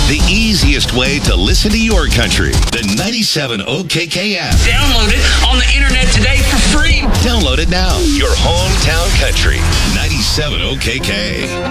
The easiest way to listen to your country. The 97 OKK app. Download it on the internet today for free. Download it now. Your hometown country. 97 OKK.